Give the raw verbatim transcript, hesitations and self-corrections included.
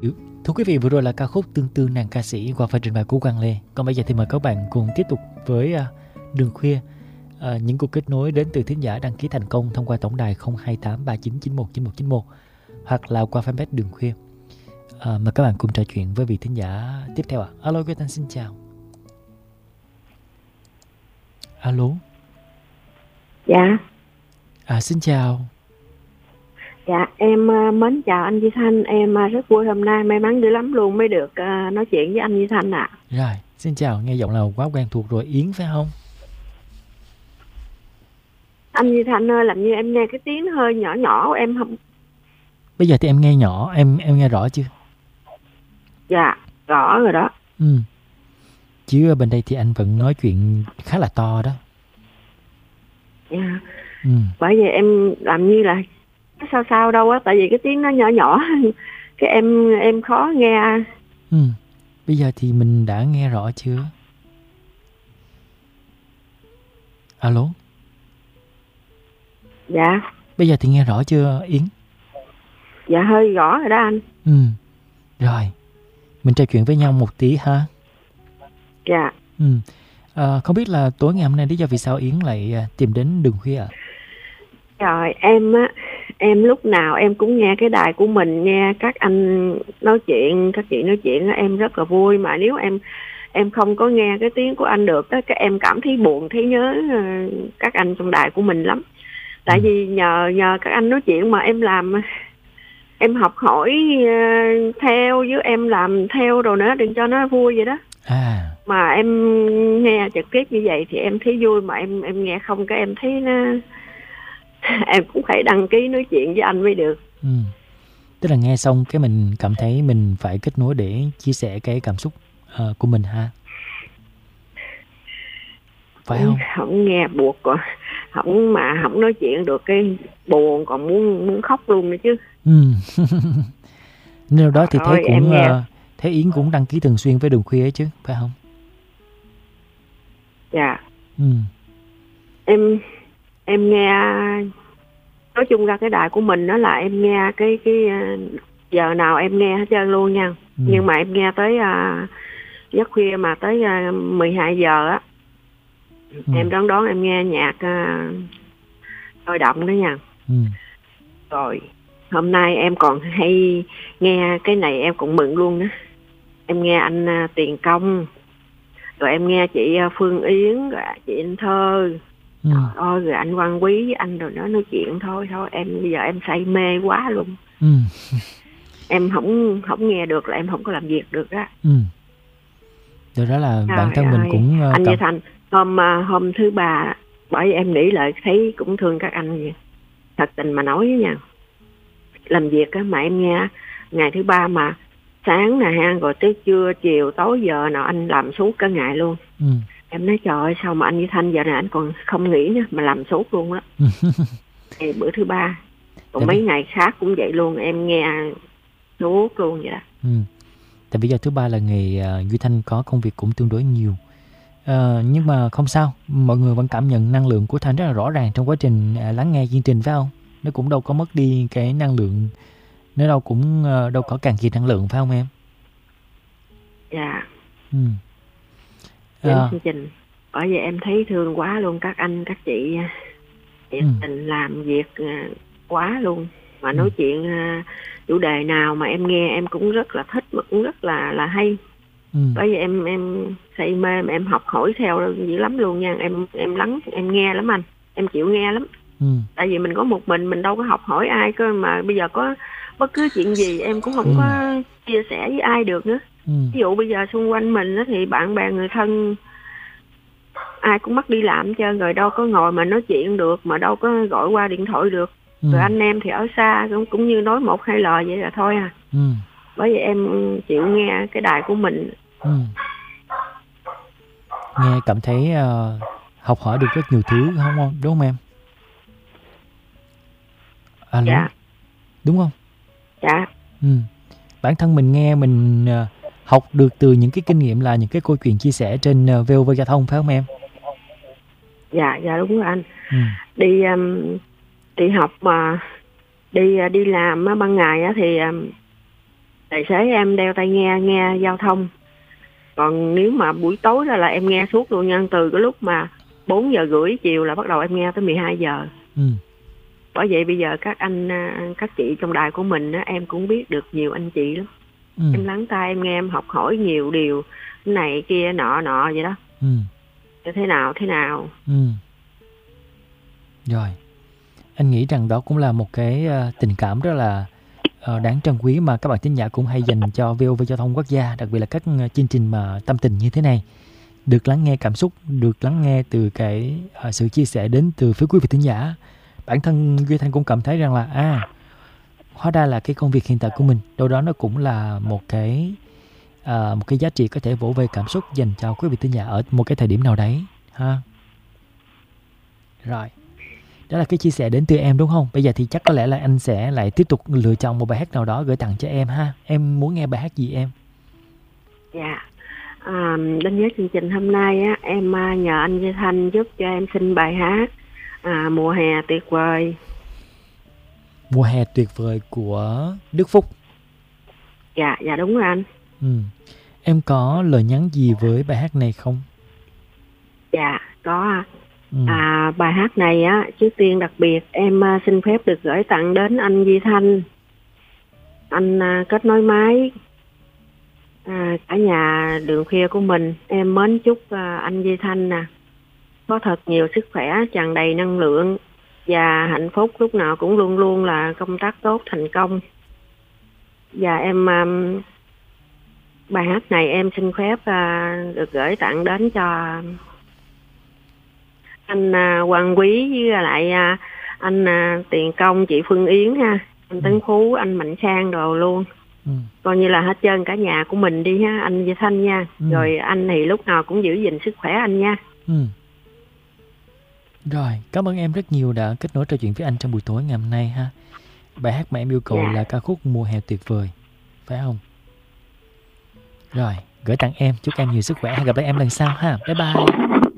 Thưa quý vị, vừa rồi là ca khúc Tương Tư Nàng Ca Sĩ qua phần trình bày của Quang Lê. Còn bây giờ thì mời các bạn cùng tiếp tục với uh, Đường Khuya. Uh, những cuộc kết nối đến từ thính giả đăng ký thành công thông qua tổng đài không hai tám ba chín chín một chín một chín một hoặc là qua fanpage Đường Khuya. Uh, mời các bạn cùng trò chuyện với vị thính giả tiếp theo ạ. À. Alo, Quế Thanh xin chào. Alo. Dạ. À, xin chào. Dạ, em uh, mến chào anh Duy Thanh. Em uh, rất vui hôm nay, may mắn dữ lắm luôn mới được uh, nói chuyện với anh Duy Thanh ạ. À. Rồi, xin chào, nghe giọng là quá quen thuộc rồi. Yến phải không? Anh Duy Thanh ơi, làm như em nghe cái tiếng hơi nhỏ nhỏ em không. Bây giờ thì em nghe nhỏ, em em nghe rõ chưa? Dạ, rõ rồi đó. Ừ. Chứ bên đây thì anh vẫn nói chuyện khá là to đó. Dạ. Ừ. Bởi vì em làm như là sao sao đâu á, tại vì cái tiếng nó nhỏ nhỏ, cái em em khó nghe. Ừ. Bây giờ thì mình đã nghe rõ chưa? Alo. Dạ. Bây giờ thì nghe rõ chưa Yến? Dạ hơi rõ rồi đó anh. Ừ. Rồi, mình trò chuyện với nhau một tí ha. Dạ. Ừ. À, không biết là tối ngày hôm nay lý do vì sao Yến lại tìm đến Đường Khuya ạ? À? Rồi em á, em lúc nào em cũng nghe cái đài của mình, nghe các anh nói chuyện, các chị nói chuyện á, em rất là vui. Mà nếu em em không có nghe cái tiếng của anh được á, các em cảm thấy buồn, thấy nhớ các anh trong đài của mình lắm. Tại ừ. vì nhờ nhờ các anh nói chuyện mà em làm, em học hỏi theo với em làm theo rồi nữa, đừng cho nó vui vậy đó. À. Mà em nghe trực tiếp như vậy thì em thấy vui, mà em em nghe không cái em thấy nó em cũng phải đăng ký nói chuyện với anh mới được. Ừ. Tức là nghe xong cái mình cảm thấy mình phải kết nối để chia sẻ cái cảm xúc uh, của mình ha. Phải không? Không nghe buộc rồi. Không mà không nói chuyện được cái buồn, còn muốn muốn khóc luôn nữa chứ. Ừ. Nên đó thì rồi, Thế cũng uh, Thế Yến cũng đăng ký thường xuyên với Đường Khuya ấy chứ, phải không? Dạ. Ừ. Em em nghe, nói chung ra cái đài của mình đó là em nghe cái cái giờ nào em nghe hết trơn luôn nha. Ừ. Nhưng mà em nghe tới uh, giấc khuya mà tới uh, mười hai giờ á. Ừ. Em đoán đoán em nghe nhạc uh, sôi động đó nha. Ừ. Rồi hôm nay em còn hay nghe cái này em cũng mừng luôn đó. Em nghe anh uh, Tiền Công, rồi em nghe chị uh, Phương Yến, rồi chị Anh Thơ. Ừ. Trời ơi, rồi anh Quang Quý với anh rồi nó nói chuyện thôi thôi em bây giờ em say mê quá luôn. Ừ. Em không không nghe được là em không có làm việc được đó. Ừ. Rồi đó là Trời bản thân ơi. mình cũng uh, anh cầm... Như Thành hôm uh, hôm thứ ba, bởi vì em nghĩ lại thấy cũng thương các anh vậy. Thật tình mà nói nha, làm việc á mà em nghe ngày thứ ba mà sáng nè ha, rồi tới trưa chiều tối giờ nào anh làm suốt cả ngày luôn. Ừ. Em nói trời ơi, sao mà anh Như Thanh giờ này anh còn không nghỉ nữa mà làm suốt luôn đó. Thì bữa thứ ba, còn mấy ngày khác cũng vậy luôn, em nghe suốt luôn vậy đó. Ừ. Tại vì giờ thứ ba là ngày uh, Duy Thanh có công việc cũng tương đối nhiều. Uh, nhưng mà không sao, mọi người vẫn cảm nhận năng lượng của Thanh rất là rõ ràng trong quá trình uh, lắng nghe chương trình phải không? Nó cũng đâu có mất đi cái năng lượng, nó đâu cũng uh, đâu có cạn kiệt năng lượng phải không em? Dạ. Ừ. Đến chương trình, bởi vì em thấy thương quá luôn các anh các chị, nhiệt tình làm việc quá luôn. Mà nói ừ. chuyện chủ đề nào mà em nghe em cũng rất là thích, mà cũng rất là là hay. Ừ. Bởi vì em em say mê, mà em học hỏi theo dữ lắm luôn nha. Em em lắng em nghe lắm anh, em chịu nghe lắm. Ừ. Tại vì mình có một mình, mình đâu có học hỏi ai cơ, mà bây giờ có bất cứ chuyện gì em cũng không ừ. có chia sẻ với ai được nữa. Ừ. Ví dụ bây giờ xung quanh mình đó, thì bạn bè người thân ai cũng mất đi làm hết trơn rồi, đâu có ngồi mà nói chuyện được, mà đâu có gọi qua điện thoại được. Ừ. Rồi anh em thì ở xa cũng cũng như nói một hai lời vậy là thôi à. Ừ. Bởi vì em chịu nghe cái đài của mình. Ừ. Nghe cảm thấy uh, học hỏi được rất nhiều thứ không không đúng không em? Alo. Dạ. Đúng không? Dạ. Ừ. Bản thân mình nghe mình uh, học được từ những cái kinh nghiệm, là những cái câu chuyện chia sẻ trên uh, vê o vê Giao thông phải không em? Dạ, dạ đúng rồi anh. Ừ. Đi um, đi học mà đi đi làm ban ngày á thì um, tài xế em đeo tai nghe nghe giao thông. Còn nếu mà buổi tối đó là em nghe suốt luôn nha, từ cái lúc mà bốn giờ rưỡi chiều là bắt đầu em nghe tới mười hai giờ. Ừ. Bởi vậy bây giờ các anh các chị trong đài của mình á, em cũng biết được nhiều anh chị lắm. Ừ. Em lắng tai em nghe, em học hỏi nhiều điều này kia nọ nọ vậy đó. Ừ. Thế nào thế nào. Ừ. Rồi, anh nghĩ rằng đó cũng là một cái uh, tình cảm rất là uh, đáng trân quý mà các bạn thính giả cũng hay dành cho vê o vê Giao thông Quốc gia, đặc biệt là các uh, chương trình mà tâm tình như thế này. Được lắng nghe cảm xúc, được lắng nghe từ cái uh, sự chia sẻ đến từ phía quý vị thính giả. Bản thân Duy Thanh cũng cảm thấy rằng là à, hóa ra là cái công việc hiện tại của mình đâu đó nó cũng là một cái uh, một cái giá trị có thể vỗ về cảm xúc dành cho quý vị thính giả ở một cái thời điểm nào đấy ha. Rồi, đó là cái chia sẻ đến từ em đúng không? Bây giờ thì chắc có lẽ là anh sẽ lại tiếp tục lựa chọn một bài hát nào đó gửi tặng cho em ha. Em muốn nghe bài hát gì em? Dạ, à, đến với chương trình hôm nay á, em nhờ anh Duy Thanh giúp cho em xin bài hát à, Mùa hè tuyệt vời. Mùa hè tuyệt vời của Đức Phúc. Dạ, dạ đúng rồi anh. Ừ. Em có lời nhắn gì với bài hát này không? Dạ, có. Ừ. À, bài hát này á, trước tiên đặc biệt em uh, xin phép được gửi tặng đến anh Duy Thanh, anh uh, kết nối máy, à, cả nhà đường khuya của mình. Em mến chúc uh, anh Duy Thanh nè có thật nhiều sức khỏe, tràn đầy năng lượng và hạnh phúc, lúc nào cũng luôn luôn là công tác tốt, thành công. Và em um, bài hát này em xin phép uh, được gửi tặng đến cho anh uh, Hoàng Quý với lại uh, anh uh, Tiền Công, chị Phương Yến ha, anh ừ. Tấn Phú, anh Mạnh Sang đồ luôn. Ừ. Coi như là hết trơn cả nhà của mình đi ha, anh Duy Thanh nha. Ừ. Rồi anh thì lúc nào cũng giữ gìn sức khỏe anh nha. Ừ. Rồi, cảm ơn em rất nhiều đã kết nối trò chuyện với anh trong buổi tối ngày hôm nay ha. Bài hát mà em yêu cầu dạ. là ca khúc Mùa hè tuyệt vời, phải không? Rồi, gửi tặng em, chúc em nhiều sức khỏe. Hẹn gặp lại em lần sau ha. Bye bye.